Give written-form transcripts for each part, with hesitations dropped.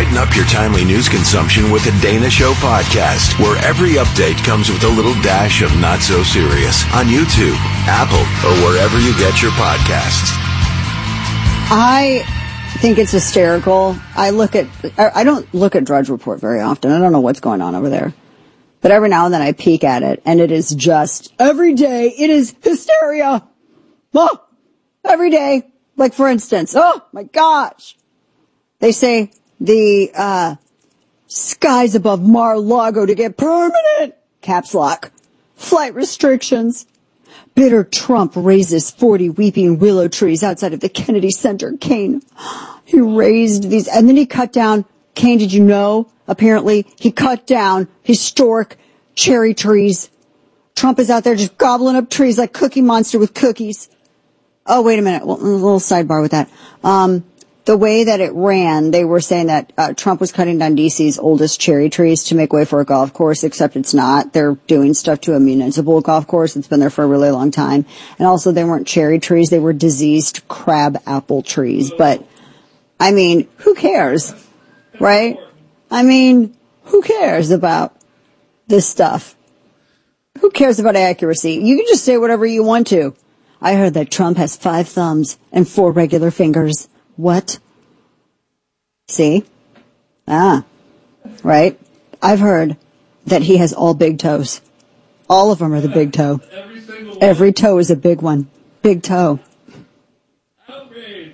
Lighten up your timely news consumption with the Dana Show podcast, where every update comes with a little dash of not so serious on YouTube, Apple, or wherever you get your podcasts. I think it's hysterical. I don't look at Drudge Report very often. I don't know what's going on over there. But every now and then I peek at it, and it is just, every day, it is hysteria. Oh, every day. Like, for instance, oh, my gosh. They say the skies above Mar-a-Lago to get permanent, caps lock, flight restrictions. Bitter Trump raises 40 weeping willow trees outside of the Kennedy Center. Kane, he raised these, and then he cut down, Kane, did you know? Apparently, he cut down historic cherry trees. Trump is out there just gobbling up trees like Cookie Monster with cookies. Oh, wait a minute. Well, a little sidebar with that. The way that it ran, they were saying that Trump was cutting down D.C.'s oldest cherry trees to make way for a golf course, except it's not. They're doing stuff to a municipal golf course. It's been there for a really long time. And also, they weren't cherry trees. They were diseased crab apple trees. But, I mean, who cares? Right? I mean, who cares about this stuff? Who cares about accuracy? You can just say whatever you want to. I heard that Trump has 5 thumbs and 4 regular fingers. What? See? Right? I've heard that he has all big toes. All of them are the big toe. Every toe is a big one. Big toe. Outrage.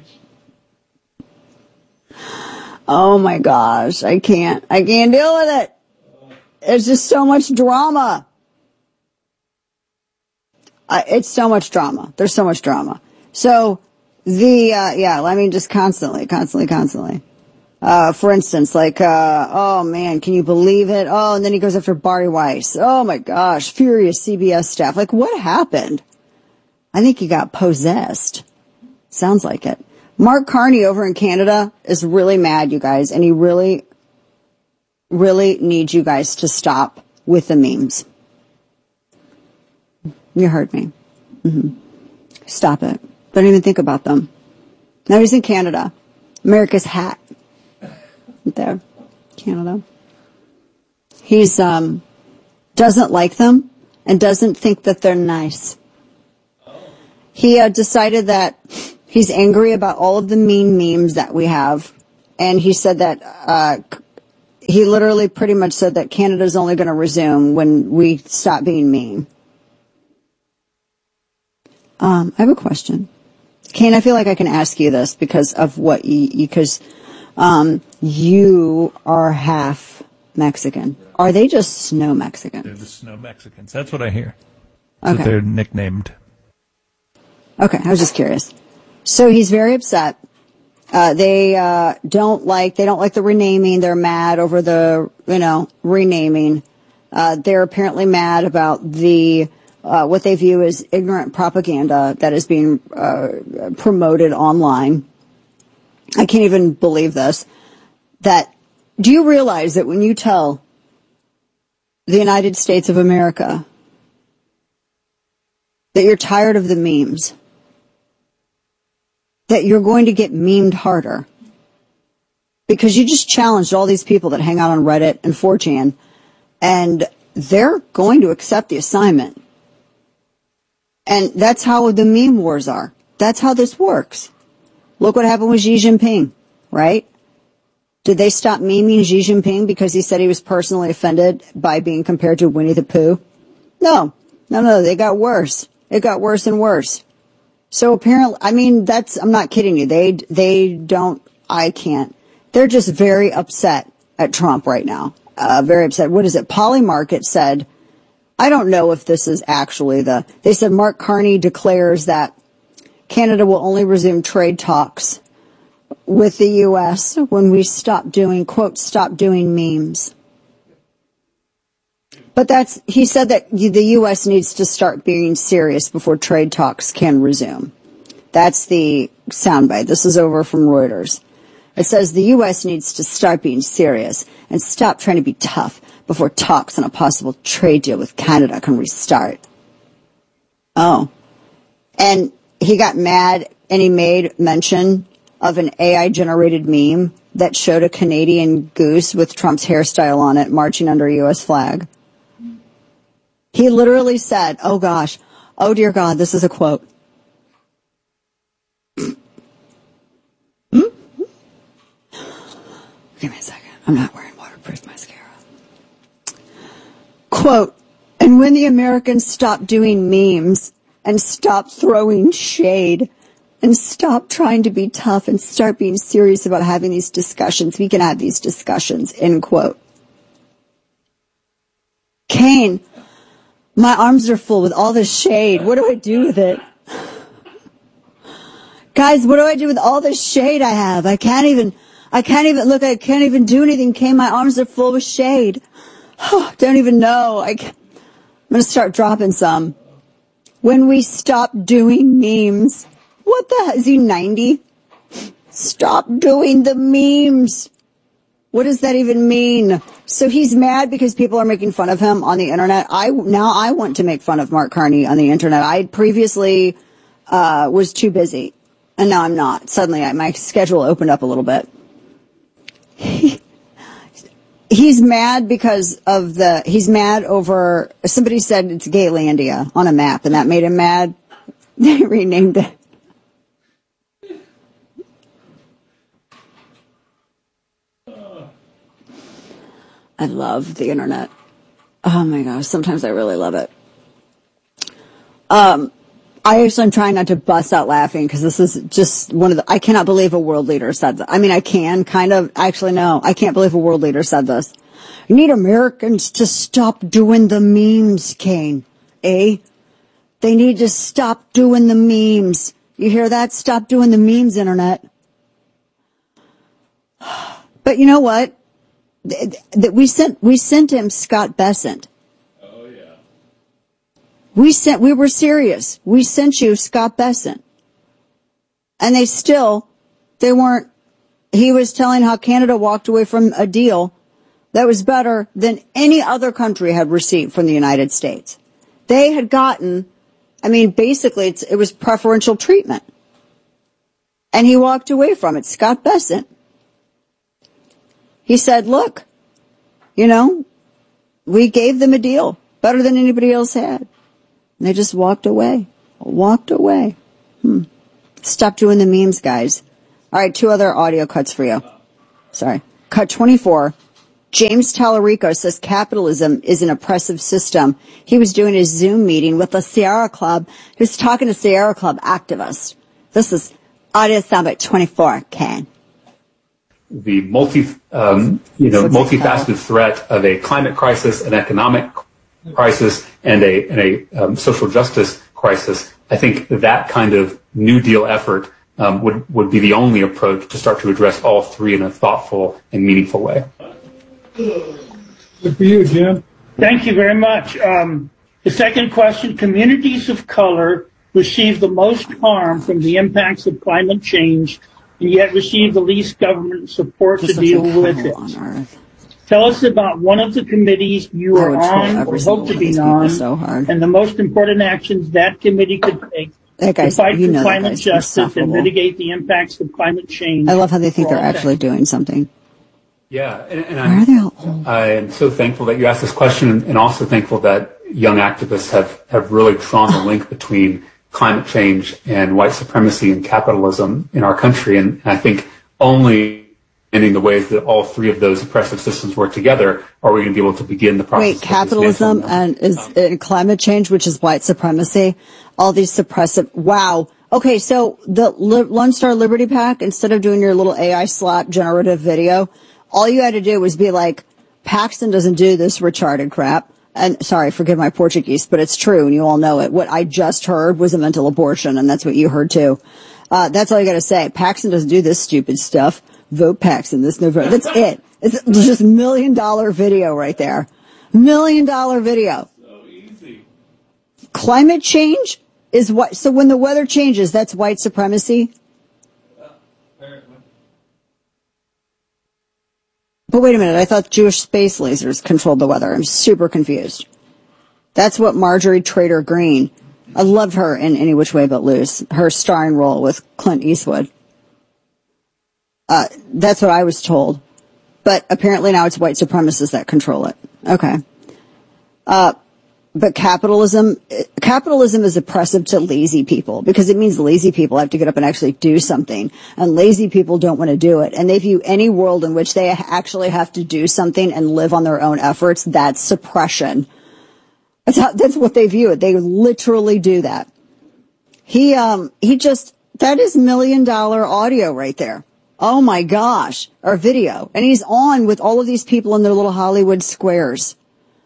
Oh my gosh, I can't deal with it. There's just so much drama. It's so much drama. There's so much drama. So, I mean, just constantly. For instance, like, oh man, can you believe it? Oh, and then he goes after Bari Weiss. Oh my gosh, furious CBS staff. Like, what happened? I think he got possessed. Sounds like it. Mark Carney over in Canada is really mad, you guys, and he really, really needs you guys to stop with the memes. You heard me. Stop it. Don't even think about them. Now he's in Canada. America's hat. Right there. Canada. He's, doesn't like them and doesn't think that they're nice. He decided that he's angry about all of the mean memes that we have. And he said that, he literally pretty much said that Canada's only going to resume when we stop being mean. I have a question. Kane, I feel like I can ask you this because of what because you are half Mexican. Are they just snow Mexicans? They're the snow Mexicans. That's what I hear. That's what they're nicknamed. Okay, I was just curious. So he's very upset. They don't like the renaming. They're mad over the, renaming. They're apparently mad about the what they view as ignorant propaganda that is being promoted online. I can't even believe this. Do you realize that when you tell the United States of America that you're tired of the memes, that you're going to get memed harder? Because you just challenged all these people that hang out on Reddit and 4chan, and they're going to accept the assignment. And that's how the meme wars are. That's how this works. Look what happened with Xi Jinping, right? Did they stop memeing Xi Jinping because he said he was personally offended by being compared to Winnie the Pooh? No, they got worse. It got worse and worse. So apparently, I mean, I'm not kidding you. I can't. They're just very upset at Trump right now. Very upset. What is it? Polymarket said, I don't know if this is actually they said Mark Carney declares that Canada will only resume trade talks with the U.S. when we stop doing memes. But he said that the U.S. needs to start being serious before trade talks can resume. That's the soundbite. This is over from Reuters. It says the U.S. needs to start being serious and stop trying to be tough before talks on a possible trade deal with Canada can restart. Oh. And he got mad and he made mention of an AI-generated meme that showed a Canadian goose with Trump's hairstyle on it marching under a U.S. flag. He literally said, oh gosh, oh dear God, this is a quote. Give me a second. I'm not wearing waterproof mascara. Quote, and when the Americans stop doing memes and stop throwing shade and stop trying to be tough and start being serious about having these discussions, we can have these discussions, end quote. Kane, my arms are full with all this shade. What do I do with it? Guys, what do I do with all this shade I have? I can't even do anything, Kane. My arms are full with shade. Don't even know. I'm going to start dropping some. When we stop doing memes. What the hell? Is he 90? Stop doing the memes. What does that even mean? So he's mad because people are making fun of him on the internet. Now I want to make fun of Mark Carney on the internet. I previously was too busy, and now I'm not. Suddenly my schedule opened up a little bit. He's mad because of he's mad over, somebody said it's Gaylandia on a map, and that made him mad. They renamed it. I love the internet. Oh my gosh, sometimes I really love it. I'm trying not to bust out laughing because this is just I cannot believe a world leader said that. I mean, I can kind of, actually no, I can't believe a world leader said this. You need Americans to stop doing the memes, Kane. Eh? They need to stop doing the memes. You hear that? Stop doing the memes, internet. But you know what? We sent him Scott Bessent. Oh yeah. We were serious. We sent you Scott Bessent. And they weren't, he was telling how Canada walked away from a deal that was better than any other country had received from the United States. They had gotten, basically it was preferential treatment. And he walked away from it. Scott Bessent. He said, look, we gave them a deal better than anybody else had. And they just walked away. Stop doing the memes, guys. All right, 2 other audio cuts for you. Sorry. Cut 24. James Tallarico says capitalism is an oppressive system. He was doing a Zoom meeting with the Sierra Club. He was talking to Sierra Club activists. This is audio soundbite 24, Ken. The multifaceted threat of a climate crisis, an economic crisis, and a social justice crisis. I think that kind of New Deal effort would be the only approach to start to address all 3 in a thoughtful and meaningful way. Good for you, Jim. Thank you very much. The second question, communities of color receive the most harm from the impacts of climate change and yet receive the least government support to deal with it. Tell us about one of the committees you are on or hope to be on, and the most important actions that committee could take to fight for climate justice and mitigate the impacts of climate change. I love how they think they're actually doing something. Yeah, and I am so thankful that you asked this question, and also thankful that young activists have really drawn the link between climate change and white supremacy and capitalism in our country. And I think only in the ways that all 3 of those oppressive systems work together are we going to be able to begin the process. Wait, capitalism and climate change, which is white supremacy, all these suppressive. Wow. Okay, so the Lone Star Liberty PAC, instead of doing your little AI slap generative video, all you had to do was be like, Paxton doesn't do this retarded crap. And sorry, forgive my Portuguese, but it's true, and you all know it. What I just heard was a mental abortion, and that's what you heard too. That's all you gotta say. Paxton doesn't do this stupid stuff. Vote Paxton this November. That's it. It's just $1 million video right there. $1 million video. So easy. Climate change is what, so when the weather changes, that's white supremacy? Apparently. But wait a minute, I thought Jewish space lasers controlled the weather. I'm super confused. That's what Marjorie Trader Green, I loved her in Any Which Way But Loose, her starring role with Clint Eastwood. That's what I was told. But apparently now it's white supremacists that control it. Okay. But capitalism is oppressive to lazy people because it means lazy people have to get up and actually do something. And lazy people don't want to do it. And they view any world in which they actually have to do something and live on their own efforts, that's suppression. That's what they view it. They literally do that. That is $1 million audio right there. Oh my gosh. Or video. And he's on with all of these people in their little Hollywood squares.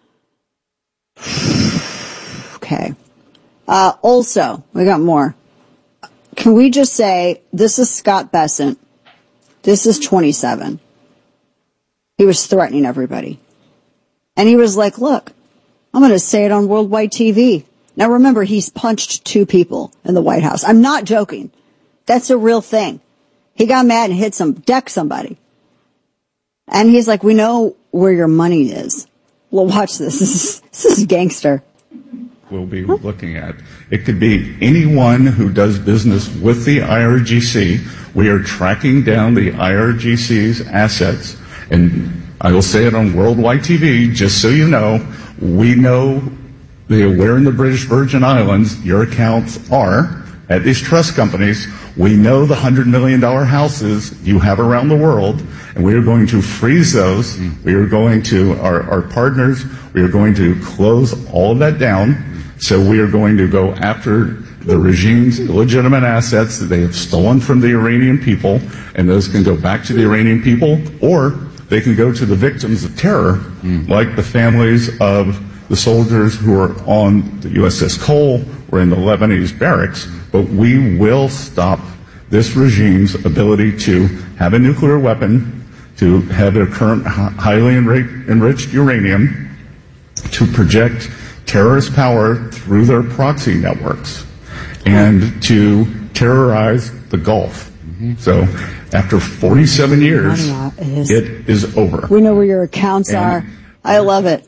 Okay. Also, we got more. Can we just say, this is Scott Bessent. This is 27. He was threatening everybody. And he was like, look, I'm going to say it on worldwide TV. Now remember, he's punched 2 people in the White House. I'm not joking. That's a real thing. He got mad and decked somebody. And he's like, we know where your money is. Well, watch this. This is gangster. We'll be looking at. It could be anyone who does business with the IRGC. We are tracking down the IRGC's assets. And I will say it on worldwide TV, just so you know, we know where in the British Virgin Islands your accounts are at these trust companies. We know the $100 million houses you have around the world, and we are going to freeze those. We are going to, our partners, we are going to close all of that down. So we are going to go after the regime's illegitimate assets that they have stolen from the Iranian people, and those can go back to the Iranian people, or they can go to the victims of terror, like the families of the soldiers who are on the USS Cole or in the Lebanese barracks. But we will stop this regime's ability to have a nuclear weapon, to have their current highly enriched uranium, to project terrorist power through their proxy networks, and to terrorize the Gulf. So after 47 years, it is over. We know where your accounts are. I love it.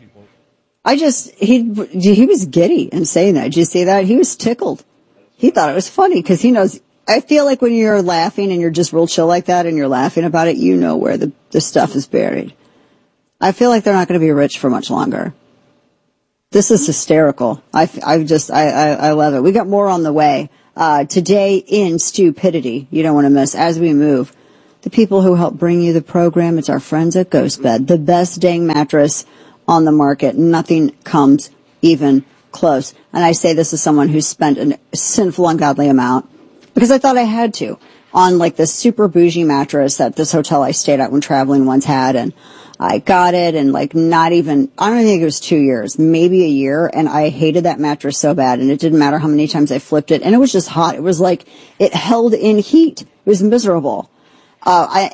He was giddy in saying that. Did you see that? He was tickled. He thought it was funny because he knows. I feel like when you're laughing and you're just real chill like that and you're laughing about it, you know where the stuff is buried. I feel like they're not going to be rich for much longer. This is hysterical. I love it. We got more on the way. Today in stupidity, you don't want to miss as we move. The people who help bring you the program, it's our friends at GhostBed, the best dang mattress on the market. Nothing comes even close. And I say this as someone who's spent a sinful, ungodly amount because I thought I had to on like this super bougie mattress that this hotel I stayed at when traveling once had. And I got it and like not even, I don't think it was 2 years, maybe a year. And I hated that mattress so bad. And it didn't matter how many times I flipped it. And it was just hot. It was like it held in heat. It was miserable. I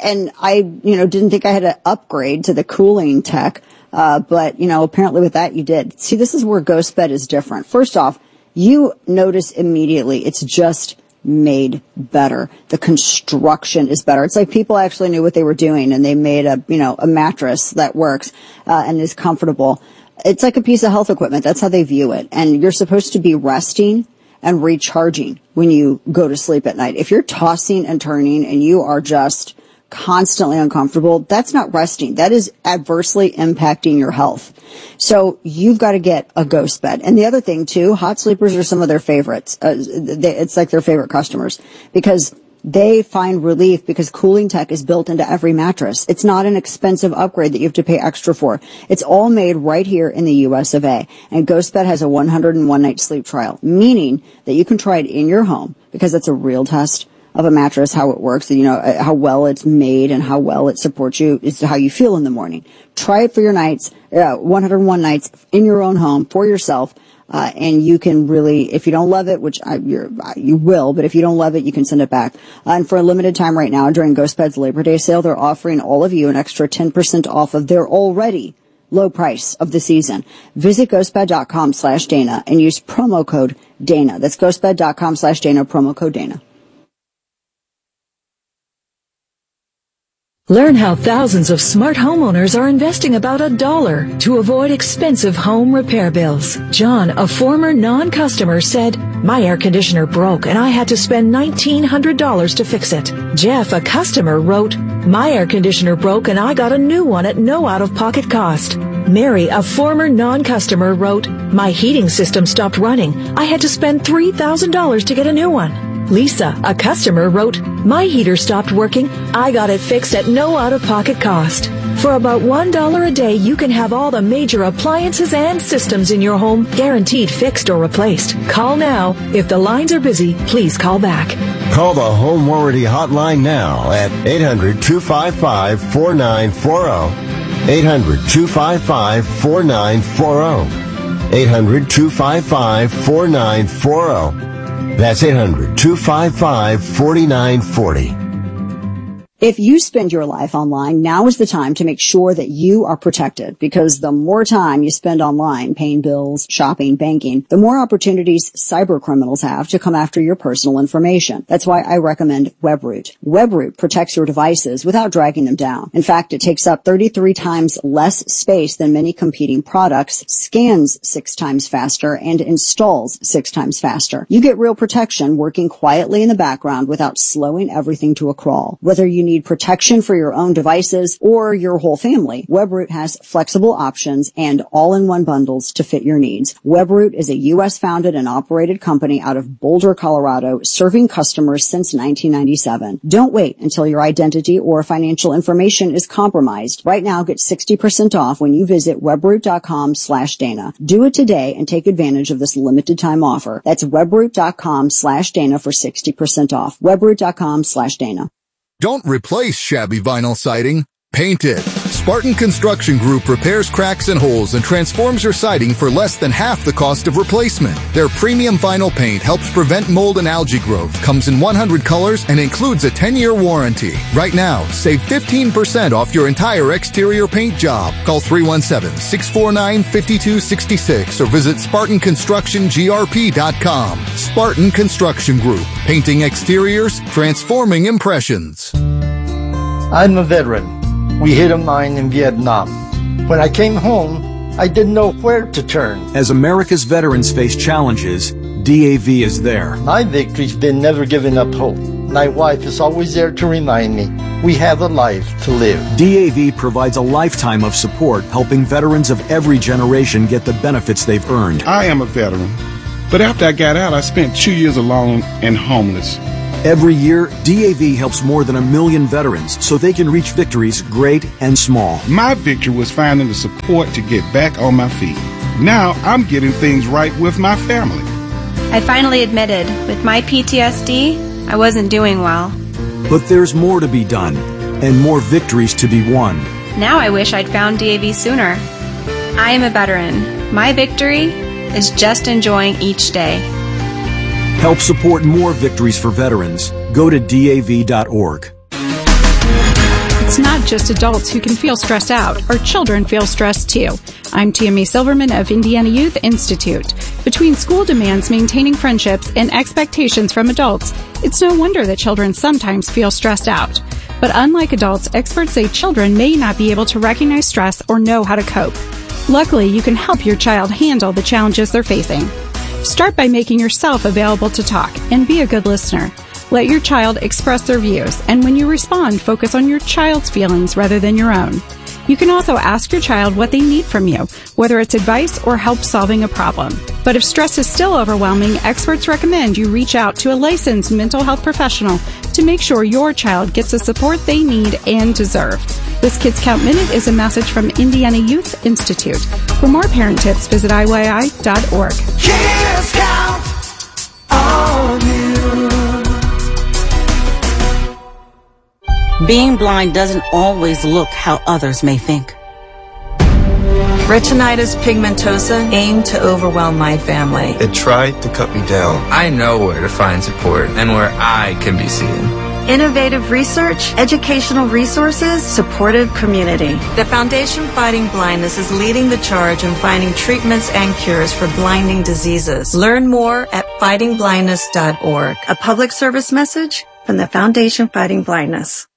didn't think I had to upgrade to the cooling tech. But apparently with that you did. See, this is where GhostBed is different. First off, you notice immediately it's just made better. The construction is better. It's like people actually knew what they were doing and they made a mattress that works, and is comfortable. It's like a piece of health equipment. That's how they view it. And you're supposed to be resting and recharging when you go to sleep at night. If you're tossing and turning and you are just constantly uncomfortable, that's not resting. That is adversely impacting your health. So you've got to get a GhostBed. And the other thing too, hot sleepers are some of their favorites. It's like their favorite customers because they find relief because cooling tech is built into every mattress. It's not an expensive upgrade that you have to pay extra for. It's all made right here in the US of A. And GhostBed has a 101 night sleep trial, meaning that you can try it in your home because it's a real test of a mattress, how it works, how well it's made and how well it supports you is how you feel in the morning. Try it for your nights, 101 nights in your own home for yourself. And you can really, if you don't love it, which you will, but if you don't love it, you can send it back. And for a limited time right now during GhostBed's Labor Day sale, they're offering all of you an extra 10% off of their already low price of the season. Visit ghostbed.com/Dana and use promo code Dana. That's ghostbed.com/Dana, promo code Dana. Learn how thousands of smart homeowners are investing about $1 to avoid expensive home repair bills. John, a former non-customer, said, "My air conditioner broke and I had to spend $1,900 to fix it." Jeff, a customer, wrote, My air conditioner broke and I got a new one at no out-of-pocket cost. Mary, a former non-customer, wrote, my heating system stopped running. I had to spend $3,000 to get a new one. Lisa, a customer, wrote, my heater stopped working. I got it fixed at no out-of-pocket cost. For about $1 a day, you can have all the major appliances and systems in your home guaranteed fixed or replaced. Call now. If the lines are busy, please call back. Call the Home Warranty Hotline now at 800-255-4940. 800-255-4940. 800-255-4940. That's 800-255-4940. If you spend your life online, now is the time to make sure that you are protected, because the more time you spend online paying bills, shopping, banking, the more opportunities cyber criminals have to come after your personal information. That's why I recommend Webroot. Webroot protects your devices without dragging them down. In fact, it takes up 33 times less space than many competing products, scans 6 times faster, and installs 6 times faster. You get real protection working quietly in the background without slowing everything to a crawl. Whether you need protection for your own devices or your whole family, Webroot has flexible options and all-in-one bundles to fit your needs. Webroot is a U.S.-founded and operated company out of Boulder, Colorado, serving customers since 1997. Don't wait until your identity or financial information is compromised. Right now, get 60% off when you visit webroot.com/Dana. Do it today and take advantage of this limited time offer. That's webroot.com/Dana for 60% off. Webroot.com/Dana. Don't replace shabby vinyl siding. Paint it. Spartan Construction Group repairs cracks and holes and transforms your siding for less than half the cost of replacement. Their premium vinyl paint helps prevent mold and algae growth, comes in 100 colors, and includes a 10-year warranty. Right now, save 15% off your entire exterior paint job. Call 317-649-5266 or visit SpartanConstructionGRP.com. Spartan Construction Group. Painting exteriors, transforming impressions. I'm a veteran. We hit a mine in Vietnam. When I came home, I didn't know where to turn. As America's veterans face challenges, DAV is there. My victory's been never giving up hope. My wife is always there to remind me we have a life to live. DAV provides a lifetime of support, helping veterans of every generation get the benefits they've earned. I am a veteran, but after I got out, I spent 2 years alone and homeless. Every year, DAV helps more than 1 million veterans so they can reach victories great and small. My victory was finding the support to get back on my feet. Now I'm getting things right with my family. I finally admitted, with my PTSD, I wasn't doing well. But there's more to be done and more victories to be won. Now I wish I'd found DAV sooner. I am a veteran. My victory is just enjoying each day. Help support more victories for veterans. Go to DAV.org. It's not just adults who can feel stressed out. Our children feel stressed too. I'm Tammy Silverman of Indiana Youth Institute. Between school demands, maintaining friendships, and expectations from adults, it's no wonder that children sometimes feel stressed out. But unlike adults, experts say children may not be able to recognize stress or know how to cope. Luckily, you can help your child handle the challenges they're facing. Start by making yourself available to talk and be a good listener. Let your child express their views, and when you respond, focus on your child's feelings rather than your own. You can also ask your child what they need from you, whether it's advice or help solving a problem. But if stress is still overwhelming, experts recommend you reach out to a licensed mental health professional to make sure your child gets the support they need and deserve. This Kids Count Minute is a message from Indiana Youth Institute. For more parent tips, visit IYI.org. Kids Count on you. Being blind doesn't always look how others may think. Retinitis pigmentosa aimed to overwhelm my family. It tried to cut me down. I know where to find support and where I can be seen. Innovative research, educational resources, supportive community. The Foundation Fighting Blindness is leading the charge in finding treatments and cures for blinding diseases. Learn more at fightingblindness.org. A public service message from the Foundation Fighting Blindness.